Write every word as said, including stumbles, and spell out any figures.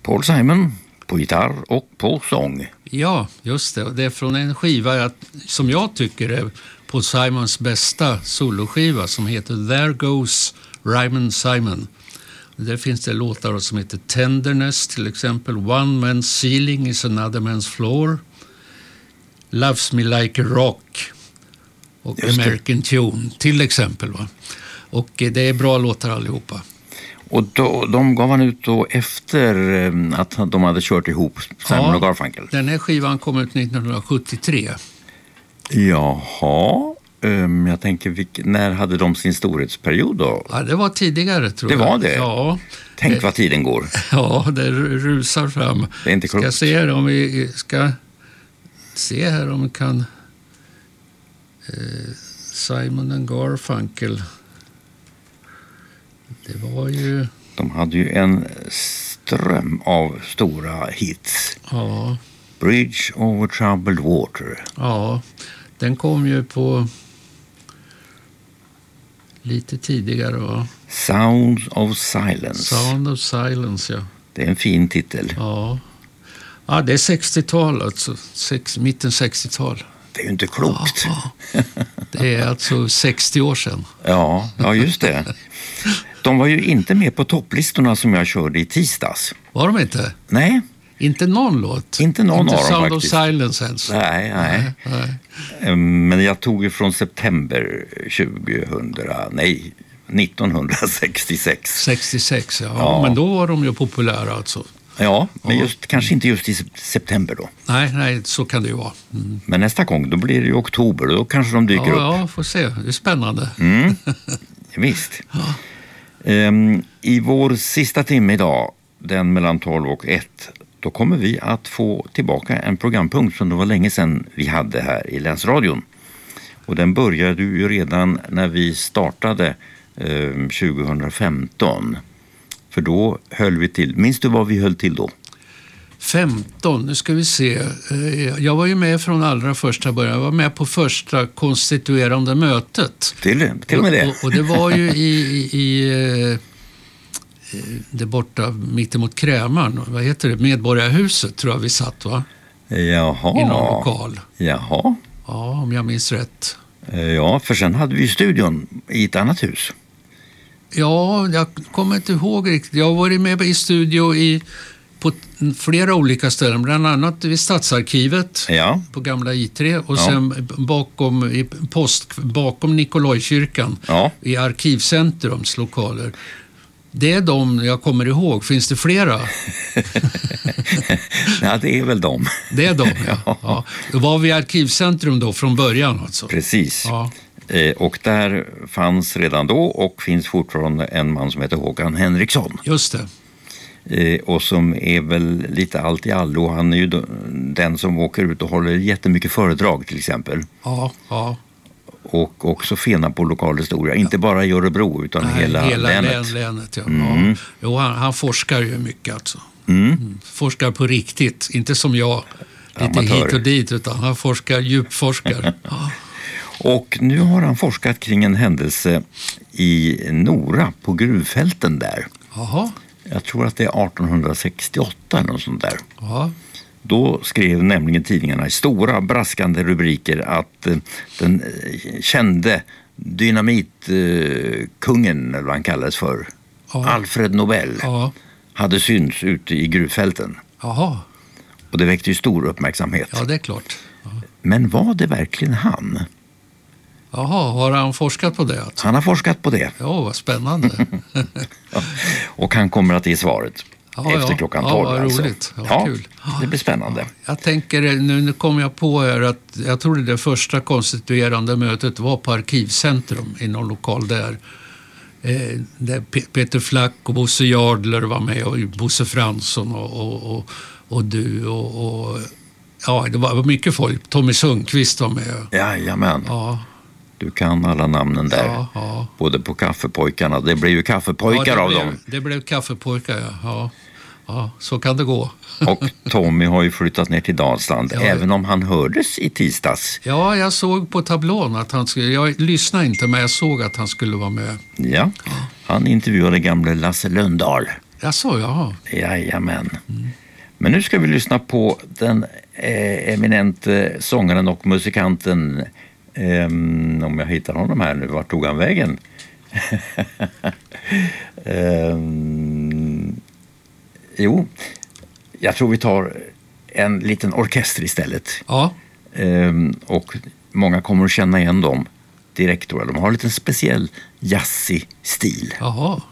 Paul Simon på gitarr och på sång. Ja, just det. Det är från en skiva som jag tycker är Paul Simons bästa soloskiva som heter There Goes Ryman Simon. Där finns det låtar som heter Tenderness till exempel. One Man's Ceiling is Another Man's Floor. Loves Me Like a Rock. Och American Tune till exempel. Va? Och det är bra låtar allihopa. Och då, de gav han ut då efter att de hade kört ihop Simon ja, och Garfunkel. Den här skivan kom ut nittonhundrasjuttiotre. Jaha, um, jag tänker, vilk, när hade de sin storhetsperiod då? Ja, det var tidigare tror det jag. Det var det? Ja. Tänk det, vad tiden går. Ja, det rusar fram. Det är inte klokt. Ska se här om vi ska se här om vi kan eh, Simon and Garfunkel. Det var ju... De hade ju en ström av stora hits. Ja. Bridge over troubled water. Ja, den kom ju på lite tidigare, va? Sound of Silence. Sound of Silence, ja. Det är en fin titel. Ja, ja det är sextiotal alltså. Sex, mitten sextiotal. Det är ju inte klokt. Ja, ja. Det är alltså sextio år sedan. Ja, ja just det. De var ju inte med på topplistorna som jag körde i tisdags. Var de inte? Nej. Inte någon låt? Inte någon inte av dem Sound faktiskt. of Silence ens? Nej, nej. nej, nej. Men jag tog ju från september tjugohundra, nej, nittonhundrasextiosex. sextiosex, ja. ja. Men då var de ju populära alltså. Ja, men just, kanske inte just i september då. Nej, nej, så kan det ju vara. Mm. Men nästa gång, då blir det ju oktober, då kanske de dyker ja, upp. Ja, får se. Det är spännande. Mm. Visst. Ja. Um, I vår sista timme idag, den mellan tolv och ett, då kommer vi att få tillbaka en programpunkt som det var länge sedan vi hade här i Länsradion. Och den började ju redan när vi startade um, tjugohundrafemton. För då höll vi till, minns du vad vi höll till då? femton, nu ska vi se. Jag var ju med från allra första början. Jag var med på första konstituerande mötet. Till, till och med det. Och, och, och det var ju i, i, i det borta mittemot Krämaren. Vad heter det? Medborgarhuset tror jag vi satt, va? Jaha. I någon lokal. Jaha. Ja, om jag minns rätt. Ja, för sen hade vi studion i ett annat hus. Ja, jag kommer inte ihåg riktigt. Jag har varit med i studio i, på flera olika ställen. Bland annat vid Stadsarkivet ja. på gamla I tre. Och ja. sen bakom, i post, bakom Nikolajkyrkan ja. i Arkivcentrums lokaler. Det är de jag kommer ihåg. Finns det flera? Ja, det är väl de. Det är de, ja. ja. ja. Det var vid Arkivcentrum då från början alltså. Precis. Ja. Och där fanns redan då och finns fortfarande en man som heter Håkan Henriksson. Just det. Och som är väl lite allt i allo. Han är ju den som åker ut och håller jättemycket föredrag till exempel. Ja, ja. Och också fena på lokalhistoria. Inte bara i Örebro utan Nej, hela, hela länet. Län, länet ja. Mm. Ja. Jo, han, han forskar ju mycket alltså. Mm. Mm. Forskar på riktigt. Inte som jag. Lite Amatör. Hit och dit. Utan han forskar, djupforskar. Ja. Och nu har han forskat kring en händelse i Nora på gruvfälten där. Jaha. Jag tror att det är arton sextioåtta eller något sånt där. Jaha. Då skrev nämligen tidningarna i stora braskande rubriker att eh, den eh, kände dynamitkungen, eller vad han kallades för, ja. Alfred Nobel, ja. hade synts ute i gruvfälten. Jaha. Och det väckte ju stor uppmärksamhet. Ja, det är klart. Ja. Men var det verkligen han? Jaha, har han forskat på det? Alltså? Han har forskat på det. Ja, vad spännande. ja. Och han kommer att ge svaret. Ja, efter klockan tolv. Ja, vad alltså. roligt. Ja, ja, kul. Det blir spännande. Ja, jag tänker, nu, nu kommer jag på här att jag tror det första konstituerande mötet var på Arkivcentrum i någon lokal där. Eh, där P- Peter Flack och Bosse Jardler var med och Bosse Fransson och, och, och, och du och, och ja, det var mycket folk. Tommy Sundqvist var med. Jajamän. Ja. Du kan alla namnen där. Ja, ja. Både på kaffepojkarna. Det blev ju kaffepojkar ja, av blev, dem. Det blev kaffepojkar, ja. ja. Ja, så kan det gå. Och Tommy har ju flyttat ner till Dalsland, ja. Även om han hördes i tisdags. Ja, jag såg på tablån att han skulle... Jag lyssnade inte, men jag såg att han skulle vara med. Ja, han intervjuade gamle Lasse Lundahl. Jaså, jaha. Jajamän. Mm. Men nu ska vi lyssna på den eh, eminente sångaren och musikanten, eh, om jag hittar honom här nu, vart tog han vägen? eh, jo, jag tror vi tar en liten orkester istället. Ja. Eh, och många kommer att känna igen dem direkt. Då. De har en liten speciell jazzig stil. Jaha.